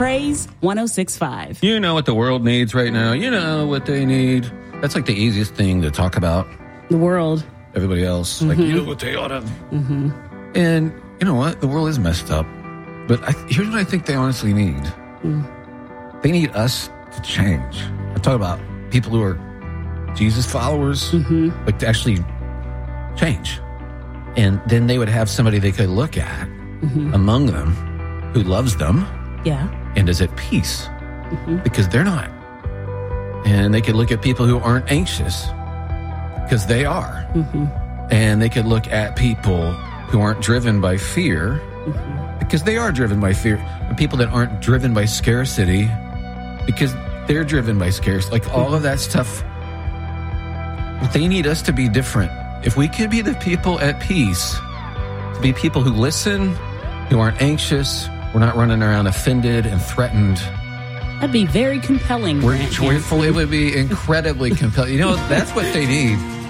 Praise 106.5. You know what the world needs right now. You know what they need. That's like the easiest thing to talk about. The world. Everybody else, like, you know what they ought to. Mm-hmm. And you know what? The world is messed up. But here's what I think they honestly need. They need us to change. I talk about people who are Jesus followers, like to actually change. And then they would have somebody they could look at among them who loves them and is at peace because they're not. And they could look at people who aren't anxious because they are. And they could look at people who aren't driven by fear because they are driven by fear. And people that aren't driven by scarcity because they're driven by scarcity. Like all of that stuff. They need us to be different. If we could be the people at peace, to be people who listen, who aren't anxious, we're not running around offended and threatened. That'd be very compelling. We're joyful. It would be incredibly compelling. You know, that's what they need.